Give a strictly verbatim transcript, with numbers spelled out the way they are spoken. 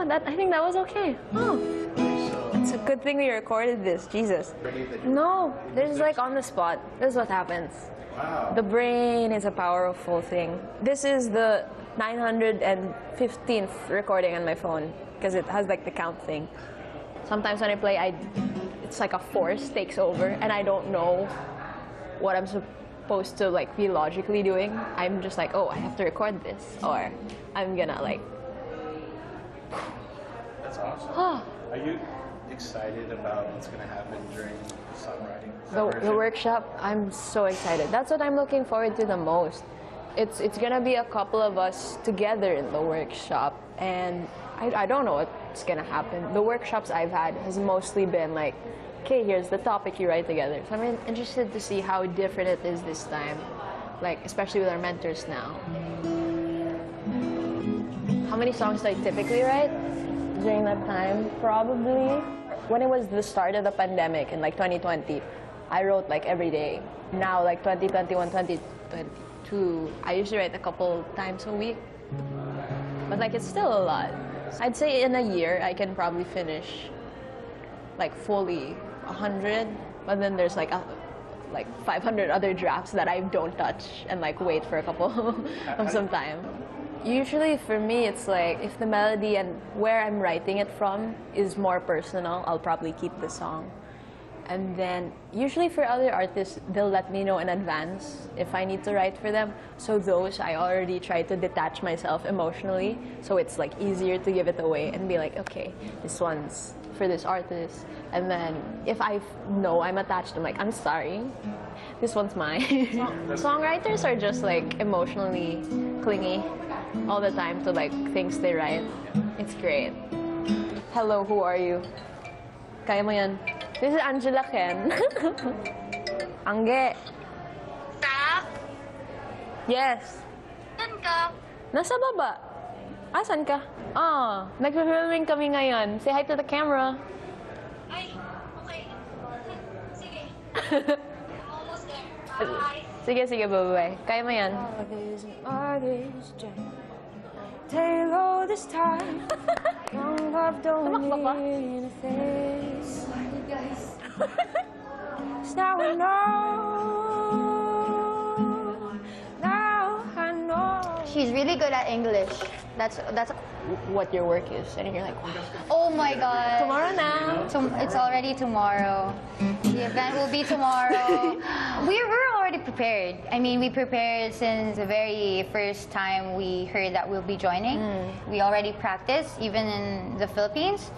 Oh, that I think that was okay. Oh. It's a good thing we recorded this, Jesus. No, this is like on the spot. This is what happens. Wow. The brain is a powerful thing. This is the nine hundred fifteenth recording on my phone because it has like the count thing. Sometimes when I play, I it's like a force takes over and I don't know what I'm supposed to like be logically doing. I'm just like, oh, I have to record this, or I'm gonna like. That's awesome. Are you excited about what's gonna happen during the songwriting? The, the workshop, I'm so excited. That's what I'm looking forward to the most. It's it's gonna be a couple of us together in the workshop, and I, I don't know what's gonna happen. The workshops I've had has mostly been like, okay, here's the topic you write together. So I'm in, interested to see how different it is this time, like especially with our mentors now. How many songs do I typically write during that time? Probably when it was the start of the pandemic in like twenty twenty, I wrote like every day. Now like twenty twenty-one, twenty twenty-two, I usually write a couple times a week. But like it's still a lot. I'd say in a year I can probably finish like fully a hundred, but then there's like a, like five hundred other drafts that I don't touch and like wait for a couple of some time. Usually for me it's like if the melody and where I'm writing it from is more personal, I'll probably keep the song. And then usually for other artists, they'll let me know in advance if I need to write for them. So those I already try to detach myself emotionally, so it's like easier to give it away and be like, okay, this one's for this artist. And then if I know I'm attached, I'm like, I'm sorry, this one's mine. Songwriters are just like emotionally clingy all the time to like things they write. It's great. Hello, who are you? Kaya mo yan. This is Angela Ken. Angge. Tak? Yes. Saan ka? Nasa baba. Asan ka? Ah, nag-filming kami ngayon. Say hi to the camera. Ay, okay. Sige. I'm almost there. Bye. Sige, sige, bye-bye. Kaya mo yan. Taylor this time. Young love don't mean a thing. Guys. Now I know. Now I know. She's really good at English. That's that's What your work is, and you're like, wow. oh my god. Tomorrow now. Tom it's already tomorrow. The event will be tomorrow. we were already prepared. I mean, we prepared since the very first time we heard that we'll be joining. Mm. We already practiced, even in the Philippines.